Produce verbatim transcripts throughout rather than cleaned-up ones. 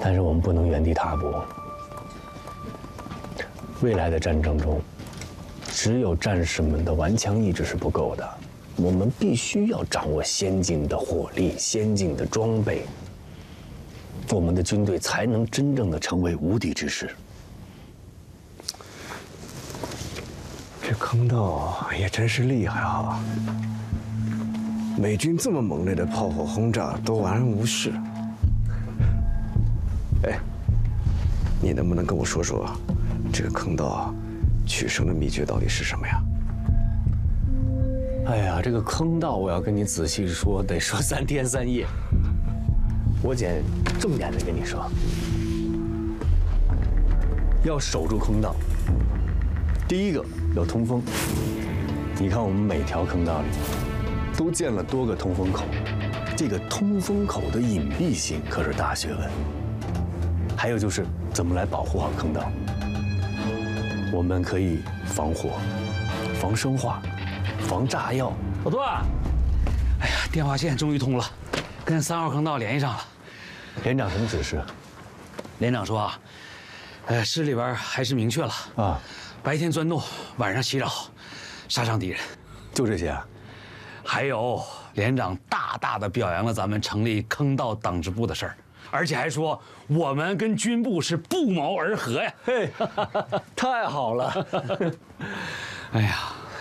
但是我们不能原地踏步。未来的战争中，只有战士们的顽强意志是不够的，我们必须要掌握先进的火力、先进的装备，我们的军队才能真正的成为无敌之师。 这坑道也真是厉害啊！美军这么猛烈的炮火轰炸都完然无事。哎，你能不能跟我说说，这个坑道取胜的秘诀到底是什么呀？ 哎呀，这个坑道我要跟你仔细说，得说三天三夜。我简重点的跟你说，要守住坑道。第一个有通风，你看我们每条坑道里都建了多个通风口，这个通风口的隐蔽性可是大学问。还有就是怎么来保护好坑道，我们可以防火、防生化、防炸药。 老段，哎呀，电话线终于通了，跟三号坑道联系上了。 连长什么指示？ 连长说啊，呃，师里边还是明确了啊，白天钻洞，晚上袭扰，杀伤敌人。 就这些啊？ 还有，连长大大的表扬了咱们成立坑道党支部的事儿，而且还说我们跟军部是不谋而合呀。 嘿，太好了！ 哎呀，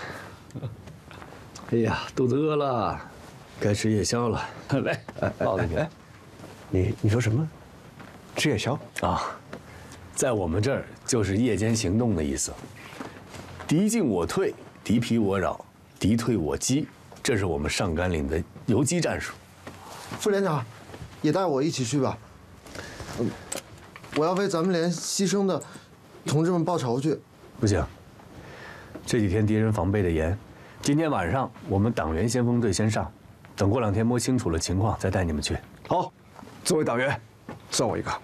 哎呀，肚子饿了，该吃夜宵了。 来， 报给你。 哎，你你说什么？吃夜宵啊？在我们这儿就是夜间行动的意思。敌进我退，敌疲我扰，敌退我击，这是我们上甘岭的游击战术。 副连长，也带我一起去吧。嗯，我要为咱们连牺牲的同志们报仇去。 不行，这几天敌人防备的严，今天晚上我们党员先锋队先上，等过两天摸清楚了情况再带你们去。 好，作为党员，算我一个。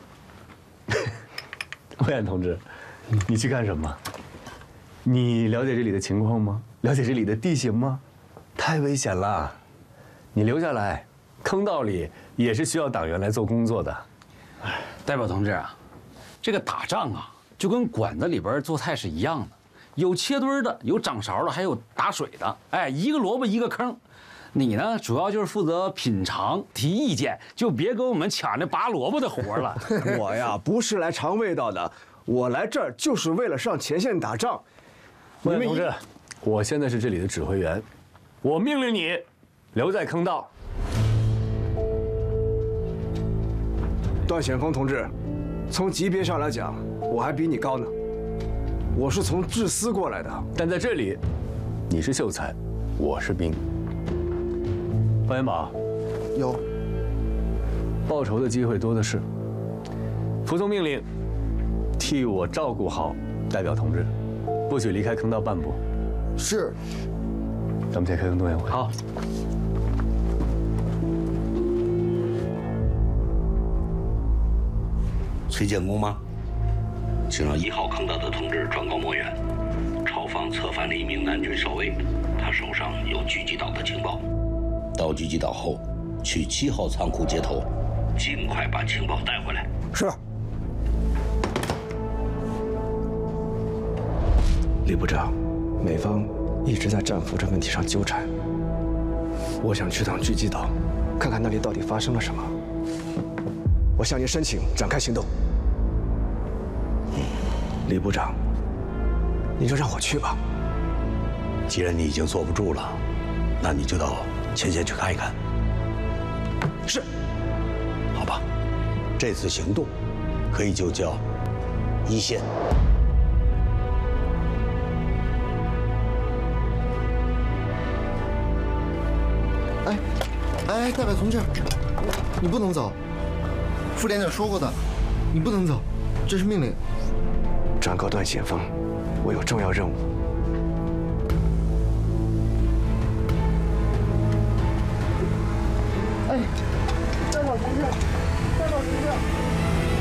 魏安同志，你去干什么？你了解这里的情况吗？了解这里的地形吗？太危险了，你留下来，坑道里也是需要党员来做工作的。 哎，代表同志啊，这个打仗啊，就跟馆子里边做菜是一样的，有切墩的，有掌勺的，还有打水的。哎，一个萝卜一个坑。你呢，主要就是负责品尝、提意见，就别跟我们抢那拔萝卜的活了。 我呀，不是来尝味道的，我来这儿就是为了上前线打仗。 魏同志，我现在是这里的指挥员，我命令你留在坑道。 段显峰同志，从级别上来讲，我还比你高呢。我是从治司过来的， 但在这里，你是秀才，我是兵。方元宝， 有。 报仇的机会多的是，服从命令，替我照顾好代表同志，不许离开坑道半步。 是。 咱们先开个动员会。 好。 崔建功吗？请让一号坑道的同志转告莫远，朝方策反了一名南军少尉，他手上有狙击岛的情报。到狙击岛后，去七号仓库接头，尽快把情报带回来。 是。李部长，美方一直在战俘这问题上纠缠，我想去趟狙击岛，看看那里到底发生了什么。我向您申请展开行动。李部长，你就让我去吧。 既然你已经坐不住了，那你就到前线去看一看。 是。 好吧，这次行动可以就叫一线。 哎，哎，代表同志，你不能走。副连长说过的，你不能走，这是命令。 转告段显峰，我有重要任务。 哎，代表同志，代表同志。